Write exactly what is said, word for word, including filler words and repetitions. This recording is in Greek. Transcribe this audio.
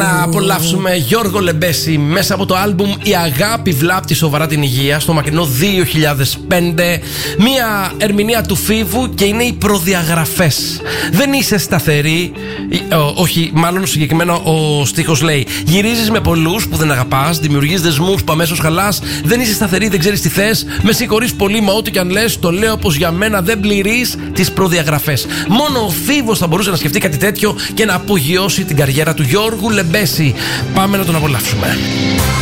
να απολαύσουμε Γιώργο Λεμπέση μέσα από το άλμπουμ «Η αγάπη βλάπτει σοβαρά την υγεία» στο μακρινό δύο χιλιάδες πέντε. Μία ερμηνεία του Φίβου και είναι οι προδιαγραφές. Δεν είσαι σταθερή, ό, όχι, μάλλον συγκεκριμένα ο στίχος λέει: γυρίζεις με πολλούς που δεν αγαπάς, δημιουργείς δεσμούς που αμέσως χαλάς, δεν είσαι σταθερή, δεν ξέρεις τι θες, με συγχωρείς πολύ, μα ό,τι κι αν λες, το λέω πως για μένα δεν πληρείς τις προδιαγραφές. Μόνο ο Φίβος θα μπορούσε να σκεφτεί κάτι τέτοιο και να απογειώσει την καριέρα του Γιώργου Λεμπέση. Πάμε να τον απολαύσουμε.